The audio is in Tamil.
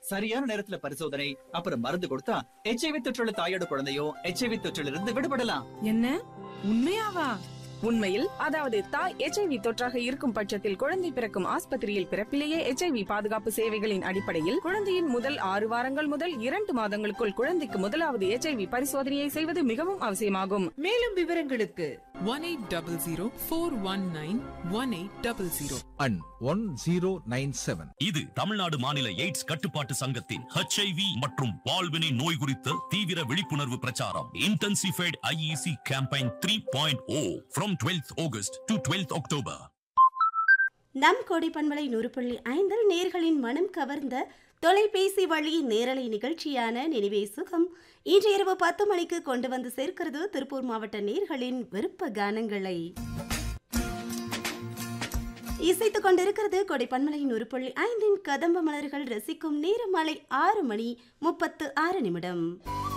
சரியான நேரத்துல பரிசோதனை அப்புறம் மருந்து கொடுத்தா HIV தொற்றுள்ள தாயோட குழந்தையும் HIV தொற்றிலிருந்து இருந்து விடுபடலாம். என்ன உண்மையாவா? உண்மையில், அதாவது தாய் HIV தொற்றாக இருக்கும் பட்சத்தில் குழந்தை பிறக்கும் ஆஸ்பத்திரியில் பிறப்பிலேயே HIV பாதுகாப்பு சேவைகளின் அடிப்படையில் குழந்தையின் முதல் 6 வாரங்கள் முதல் 2 மாதங்களுக்குள் குழந்தைக்கு முதலாவது HIV பரிசோதனையை செய்வது மிகவும் அவசியமாகும். மேலும் விவரங்களுக்கு 1800-419-1800 and 1097. இது தமிழ்நாடு மாநில எய்ட்ஸ் கட்டுப்பாட்டு சங்கத்தின் HIV மற்றும் பால்வினை நோய் குறித்த தீவிர விழிப்புணர்வு பிரச்சாரம். Intensified IEC campaign 3.0 from 12th August to 12th October. நம் கோடி பண்பலை 100.5 நேர்களின் மனம் கவர்ந்த தொலைபேசி வழி நேரலை நிகழ்ச்சியான நினைவே சுகம் இன்று இரவு 10 மணிக்கு கொண்டு வந்து சேர்க்கிறது திருப்பூர் மாவட்ட நேர்களின் விருப்ப கானங்களை. இசைத்துக் கொண்டிருக்கிறது கொடை பண்பலை 100.5 கதம்ப மலர்கள் ரசிக்கும் நேரம் மாலை 6 மணி 36 நிமிடம்.